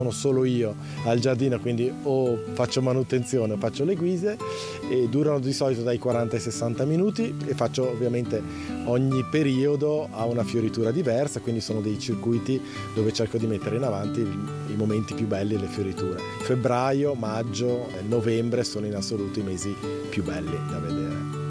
Sono solo io al giardino, quindi o faccio manutenzione o faccio le guise, e durano di solito dai 40 ai 60 minuti e faccio ovviamente ogni periodo ha una fioritura diversa, quindi sono dei circuiti dove cerco di mettere in avanti i momenti più belli e le fioriture. Febbraio, maggio e novembre sono in assoluto i mesi più belli da vedere.